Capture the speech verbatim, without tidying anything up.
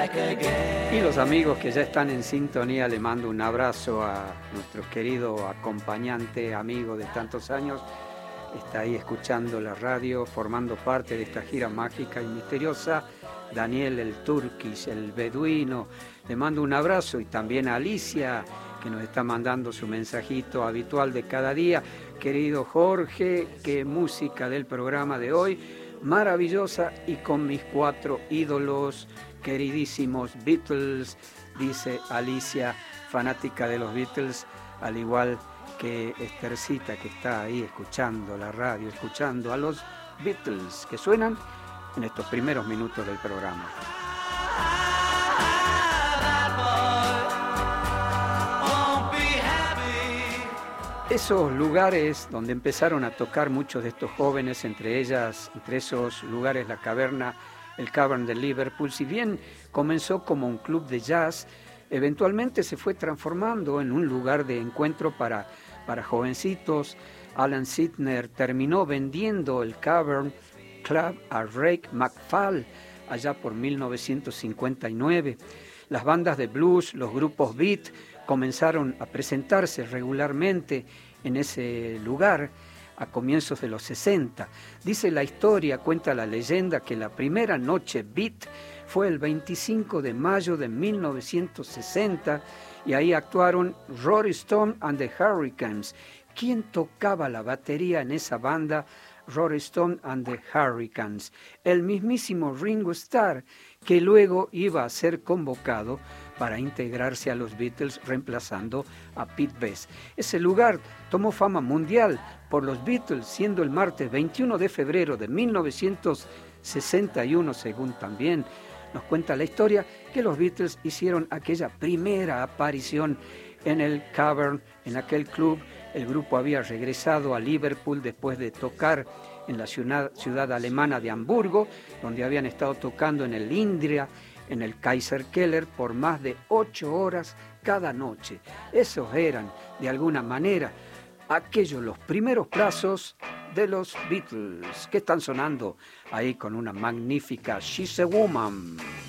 Y los amigos que ya están en sintonía, le mando un abrazo a nuestro querido acompañante, amigo de tantos años. Está ahí escuchando la radio, formando parte de esta gira mágica y misteriosa. Daniel el Turkish, el beduino, le mando un abrazo. Y también a Alicia, que nos está mandando su mensajito habitual de cada día. Querido Jorge, qué música del programa de hoy, maravillosa, y con mis cuatro ídolos queridísimos Beatles, dice Alicia, fanática de los Beatles, al igual que Estercita, que está ahí escuchando la radio, escuchando a los Beatles, que suenan en estos primeros minutos del programa. Esos lugares donde empezaron a tocar muchos de estos jóvenes, entre ellas, entre esos lugares, la caverna, el Cavern de Liverpool, si bien comenzó como un club de jazz, eventualmente se fue transformando en un lugar de encuentro para, para jovencitos. Alan Sidner terminó vendiendo el Cavern Club a Ray McFall allá por mil novecientos cincuenta y nueve. Las bandas de blues, los grupos beat, comenzaron a presentarse regularmente en ese lugar a comienzos de los sesenta. Dice la historia, cuenta la leyenda, que la primera noche beat fue el veinticinco de mayo de mil novecientos sesenta y ahí actuaron Rolling Stone and the Hurricanes. ¿Quién tocaba la batería en esa banda? Rolling Stone and the Hurricanes, el mismísimo Ringo Starr, que luego iba a ser convocado para integrarse a los Beatles reemplazando a Pete Best. Ese lugar tomó fama mundial por los Beatles, siendo el martes veintiuno de febrero de mil novecientos sesenta y uno, según también nos cuenta la historia, que los Beatles hicieron aquella primera aparición en el Cavern, en aquel club. El grupo había regresado a Liverpool después de tocar en la ciudad, ciudad alemana de Hamburgo, donde habían estado tocando en el Indria, en el Kaiser Keller, por más de ocho horas cada noche. Esos eran, de alguna manera, aquellos los primeros plazos de los Beatles, que están sonando ahí con una magnífica She's a Woman.